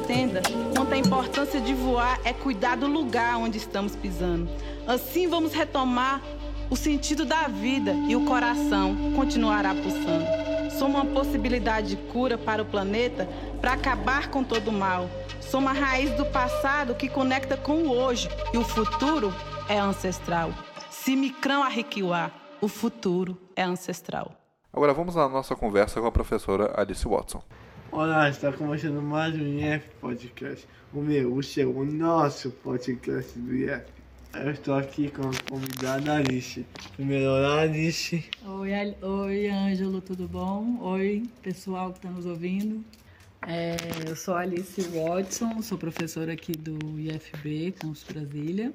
entenda quanto a importância de voar é cuidar do lugar onde estamos pisando. Assim vamos retomar o sentido da vida e o coração continuará pulsando. Somos uma possibilidade de cura para o planeta para acabar com todo o mal. Somos a raiz do passado que conecta com o hoje e o futuro é ancestral. Simicrão Arriquiuá, o futuro é ancestral. Agora vamos à nossa conversa com a professora Alice Watson. Olá, está começando mais um IF Podcast, o seu, o nosso podcast do IF. Eu estou aqui com a convidada Alice. Primeiro, olá Alice. Oi, Ângelo, tudo bom? Oi, pessoal que está nos ouvindo. Eu sou Alice Watson, sou professora aqui do IFB, Campus Brasília,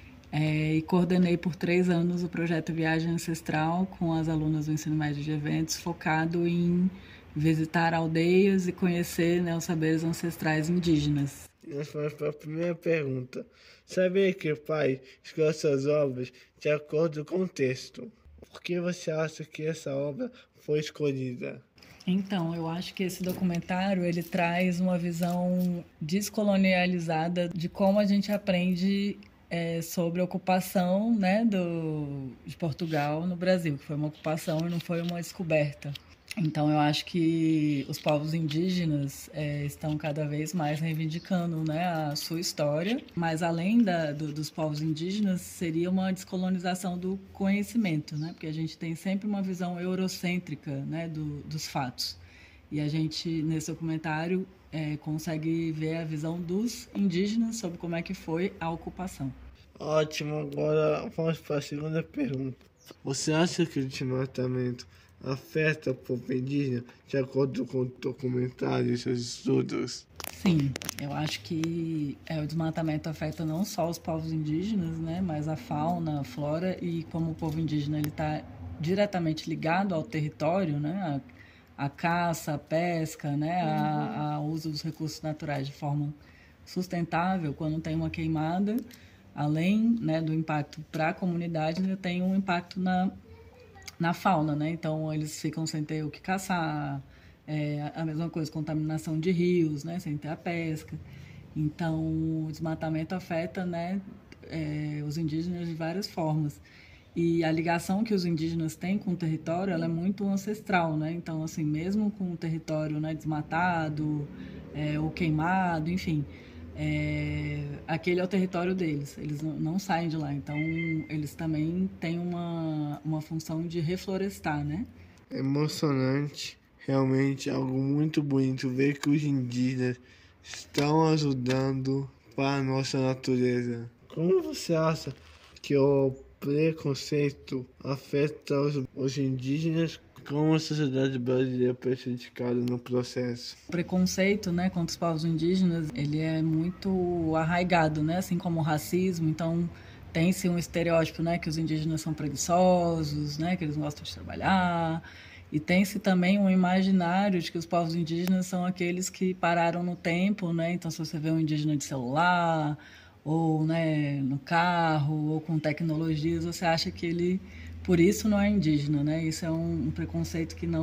e coordenei por 3 anos o projeto Viagem Ancestral com as alunas do ensino médio de eventos, focado em visitar aldeias e conhecer, né, os saberes ancestrais indígenas. Nós vamos para a primeira pergunta. Saber que o pai escolhe suas obras de acordo com o texto. Por que você acha que essa obra foi escolhida? Então, eu acho que esse documentário ele traz uma visão descolonializada de como a gente aprende sobre a ocupação, né, de Portugal no Brasil, que foi uma ocupação e não foi uma descoberta. Então, eu acho que os povos indígenas estão cada vez mais reivindicando, né, a sua história, mas além dos povos indígenas, seria uma descolonização do conhecimento, né, porque a gente tem sempre uma visão eurocêntrica, né, dos fatos. E a gente, nesse documentário, consegue ver a visão dos indígenas sobre como é que foi a ocupação. Ótimo, agora vamos para a segunda pergunta. Você acha que o desmatamento afeta o povo indígena de acordo com o documentário e seus estudos? Sim, eu acho que o desmatamento afeta não só os povos indígenas, né, mas a fauna, a flora, e como o povo indígena está diretamente ligado ao território, né, a caça, a pesca, né, a uso dos recursos naturais de forma sustentável. Quando tem uma queimada, além, né, do impacto para a comunidade, ainda tem um impacto na fauna, né? Então eles ficam sem ter o que caçar, a mesma coisa, contaminação de rios, né? Sem ter a pesca. Então o desmatamento afeta, né, os indígenas de várias formas. E a ligação que os indígenas têm com o território, ela é muito ancestral, né? Então, assim, mesmo com o território, né, desmatado, ou queimado, enfim, aquele é o território deles, eles não saem de lá. Então, eles também têm uma função de reflorestar, né? É emocionante, realmente algo muito bonito ver que os indígenas estão ajudando para a nossa natureza. Como você acha que o preconceito afeta os indígenas? Como a sociedade brasileira é prejudicada no processo? O preconceito, né, contra os povos indígenas, ele é muito arraigado, né, assim como o racismo. Então, tem-se um estereótipo, né, que os indígenas são preguiçosos, né, que eles não gostam de trabalhar. E tem-se também um imaginário de que os povos indígenas são aqueles que pararam no tempo, né? Então, se você vê um indígena de celular, ou, né, no carro, ou com tecnologias, você acha que ele, por isso, não é indígena, né? Isso é um preconceito que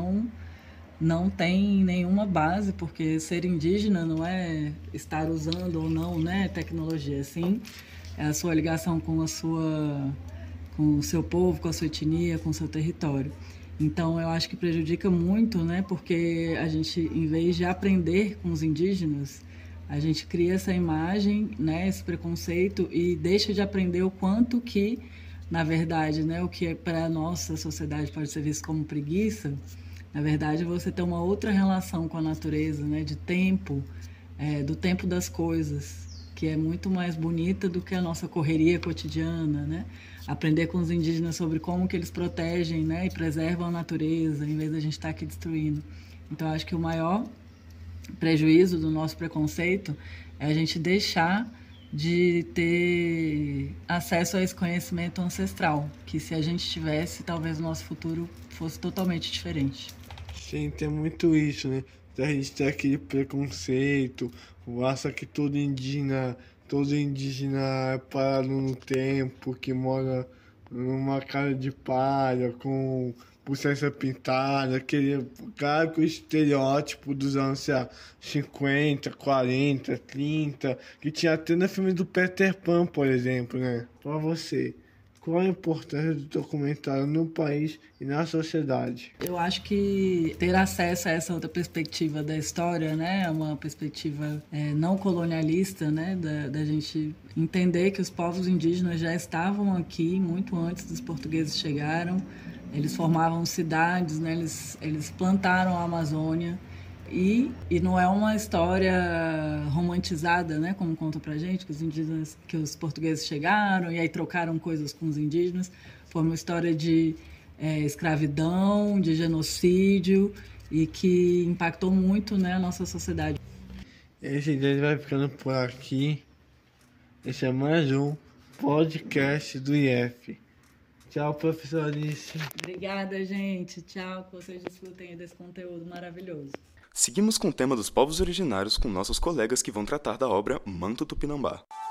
não tem nenhuma base, porque ser indígena não é estar usando ou não, né, tecnologia, sim, é a sua ligação com o seu povo, com a sua etnia, com o seu território. Então, eu acho que prejudica muito, né, porque a gente, em vez de aprender com os indígenas, a gente cria essa imagem, né, esse preconceito, e deixa de aprender o quanto que, na verdade, né, o que para a nossa sociedade pode ser visto como preguiça, na verdade, você tem uma outra relação com a natureza, né, de tempo, do tempo das coisas, que é muito mais bonita do que a nossa correria cotidiana, né? Aprender com os indígenas sobre como que eles protegem, né, e preservam a natureza, em vez da gente estar aqui destruindo. Então, acho que o maior prejuízo do nosso preconceito é a gente deixar de ter acesso a esse conhecimento ancestral, que se a gente tivesse, talvez o nosso futuro fosse totalmente diferente. Sim, tem muito isso, né? A gente tem aquele preconceito, acha que todo indígena é parado no tempo, que mora numa casa de palha, com Puçança pintada, claro que o estereótipo dos anos, sei lá, 50, 40, 30, que tinha até no filme do Peter Pan, por exemplo, né? Pra você, qual a importância do documentário no país e na sociedade? Eu acho que ter acesso a essa outra perspectiva da história, né, uma perspectiva não colonialista, né, da gente entender que os povos indígenas já estavam aqui muito antes dos portugueses chegaram. Eles formavam cidades, né, eles plantaram a Amazônia. E não é uma história romantizada, né, como conta pra gente, que os portugueses chegaram e aí trocaram coisas com os indígenas. Foi uma história de escravidão, de genocídio e que impactou muito, né, a nossa sociedade. Esse dia vai ficando por aqui. Esse é mais um podcast do IF. Tchau, professora Alice. Obrigada, gente. Tchau, que vocês desfrutem desse conteúdo maravilhoso. Seguimos com o tema dos povos originários com nossos colegas que vão tratar da obra Manto Tupinambá.